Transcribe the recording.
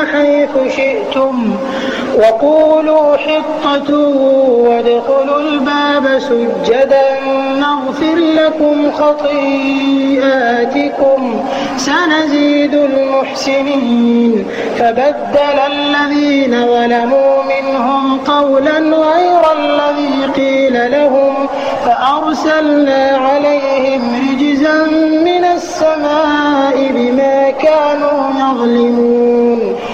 حيث شئتم وقولوا حطة وادخلوا الباب سجدا نغفر لكم خطيئاتكم سنزيد المحسنين. فبدل الذين ظلموا منهم قولا غير الذي قيل لهم فأرسلنا عليهم رجزا من السماء بما كانوا يظلمون.